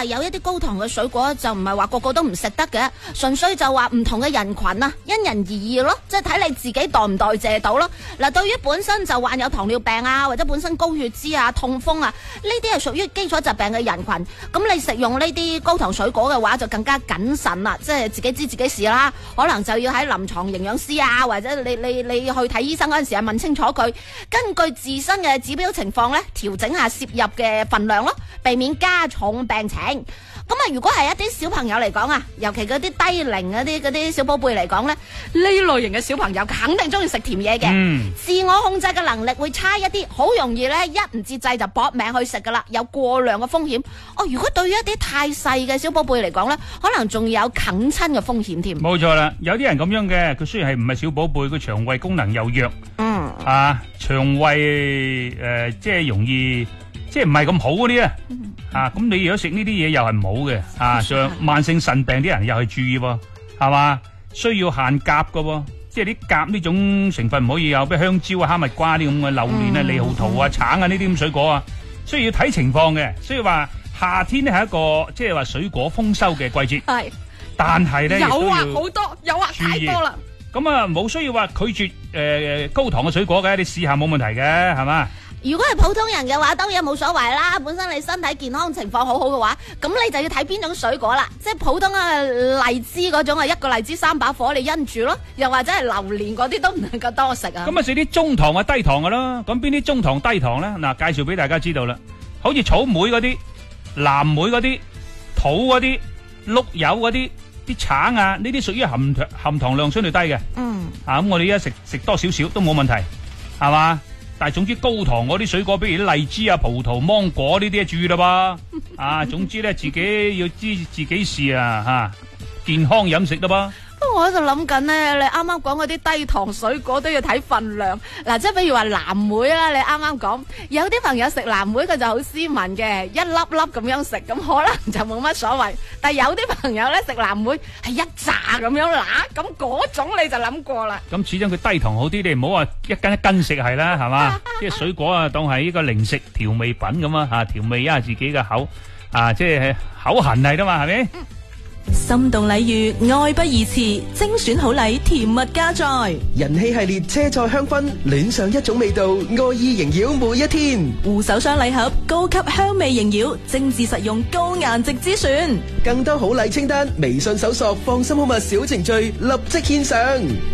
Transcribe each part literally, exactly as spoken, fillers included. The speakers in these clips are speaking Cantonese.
話有一啲高糖嘅水果就唔係話個個都唔食得嘅，純粹就話唔同嘅人群啊，因人而異咯，即係睇你自己代唔代謝到咯。嗱，對於本身就患有糖尿病啊，或者本身高血脂啊、痛風啊，呢啲係屬於基礎疾病嘅人群，咁你食用呢啲高糖水果嘅話就更加謹慎啦，即係自己知自己事啦，可能就要喺臨床營養師啊，或者你你你去睇醫生嗰陣時啊，問清楚佢，根據自身嘅指標情況咧，調整下攝入嘅份量咯，避免加重病情。咁啊，如果係一啲小朋友嚟講啊，尤其嗰啲低齡嗰啲嗰啲小寶貝嚟講咧，呢類型嘅小朋友肯定中意食甜嘢嘅，嗯、自我控制嘅能力會差一啲，好容易咧一唔節制就搏命去食噶啦，有過量嘅風險。哦，如果對於一啲太細嘅小寶貝嚟講咧，可能仲有啃親嘅風險添。冇錯啦，有啲人咁樣嘅，佢雖然係唔係小寶貝，佢腸胃功能又弱，嗯啊，腸胃誒、呃、即係容易。即係唔係咁好嗰啲啊，啊咁你如果食呢啲嘢又係唔好嘅，啊上慢性腎病啲人又係注意喎，係嘛？需要限鉀噶喎，即係啲鉀呢種成分唔可以有，比如香蕉啊、哈密瓜啲咁嘅榴蓮啊、獼猴桃啊、橙啊呢啲咁水果啊，需要睇情況嘅。所以話夏天咧係一個即係話水果豐收嘅季節，係，但係咧誘惑好多，誘惑太多啦。咁啊冇需要話拒絕誒高糖嘅水果嘅，你試下冇問題嘅，係嘛？如果係普通人嘅話，當然冇所謂啦。本身你身體健康情況好好嘅話，咁你就要睇邊種水果啦。即係普通嘅荔枝嗰種啊，一個荔枝三把火，你因住咯。又或者係榴蓮嗰啲都唔能夠多食啊。咁啊，食啲中糖啊、低糖嘅咯。咁邊啲中糖低糖咧？嗱，介紹俾大家知道啦。好似草莓嗰啲、藍莓嗰啲、桃嗰啲、碌柚嗰啲、啲橙啊，呢啲屬於含含糖量相對低嘅。嗯。啊，咁我哋而家食食多少少都冇問題，係嘛？但係總之高糖嗰啲水果，比如啲荔枝啊、葡萄、芒果呢啲，注意啦噃。啊，總之咧，自己要知自己事啊，吓、啊、健康飲食啦噃。不過我喺度諗緊咧，你啱啱講嗰啲低糖水果都要睇份量。嗱、啊，即係比如話藍莓啦，你啱啱講，有啲朋友食藍莓佢就好斯文嘅，一粒粒咁樣食，咁可能就冇乜所謂。但係有啲朋友咧食藍莓係一紮咁樣揦，咁嗰種你就諗過啦。咁始終佢低糖好啲，你唔好話一斤一斤食係啦，係嘛？即係水果啊，當係呢個零食調味品咁啊，吓調味一下自己嘅口啊，即係口痕嚟噶嘛，係咪？嗯，心動禮遇，愛不宜遲，精選好禮，甜蜜加載。 人氣系列車載香薰，戀上一種味道，愛意縈繞每一天。 護手霜禮盒，高級香味縈繞，精緻實用，高顏值之選。 更多好禮清單，微信搜索放心好物小程序，立即獻上。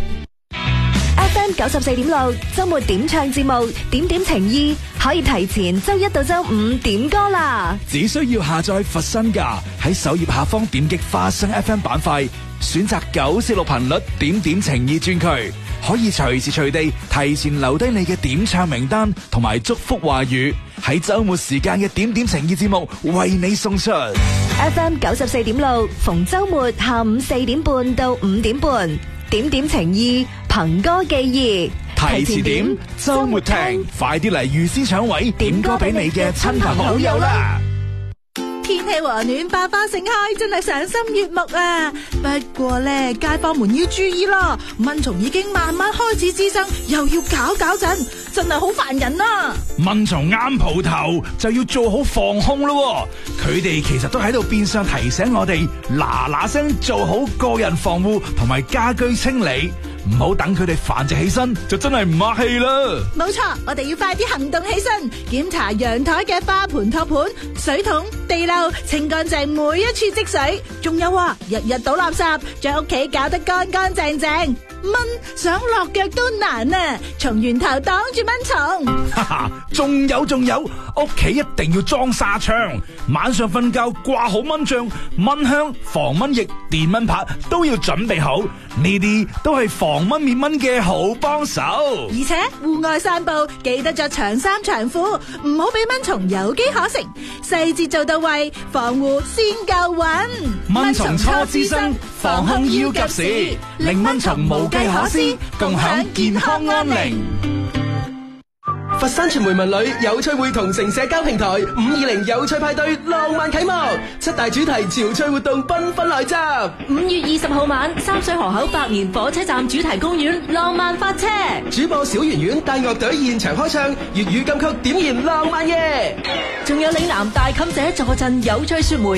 F M 九十四點六周末點唱節目，點點情意可以提前周一到周五點歌啦。 只需要下載佛身價，喺首頁下方點擊花生 F M 板塊，選擇九四六頻率點點情意專區，可以隨時隨地提前留低你嘅點唱名單同埋祝福話語，喺周末時間嘅點點情意節目為你送出。 F M 九十四點六逢周末下午四點半到五點半。點點情意，憑歌寄意， 提前點，周末聽，快啲嚟預先搶位，點歌俾你嘅親朋好友啦！ 天氣和暖，百花盛開，真係賞心悅目啊！不過咧，街坊們要注意啦，蚊蟲已經慢慢開始滋生，又要搞搞震，真係好煩人啊！ 蚊蟲啱蒲頭就要做好防控咯，佢哋其實都喺度變相提醒我哋嗱嗱聲做好個人防護同埋家居清理。唔好等佢哋繁殖起身，就真係唔客氣啦。 冇錯，我哋要快啲行動起身，檢查陽台嘅花盆托盤、水桶、地漏，清乾淨每一處積水。仲有啊，日日倒垃圾，將屋企搞得乾乾淨淨。蚊想落腳都難啊！從源頭擋住蚊蟲。 哈哈，仲有仲有，屋企一定要裝紗窗，晚上瞓覺掛好蚊帳、蚊香、防蚊液、電蚊拍都要準備好，呢啲都係防蚊滅蚊嘅好幫手。 而且戶外散步記得着長衫長褲，唔好俾蚊蟲有機可乘，細節做到位，防護先夠穩。 蚊蟲初滋生，防控要及時，令蚊蟲無計可施，共享健康安寧。 佛山傳媒文旅有趣會同城社交平台五二零有趣派對浪漫啟幕，七大主題潮趣活動繽紛來襲。 五月二十號晚，三水河口百年火車站主題公園浪漫發車， 主播小圓圓帶樂隊現場開唱粵語金曲，點燃浪漫夜。 仲有嶺南大妗姐坐鎮有趣說媒。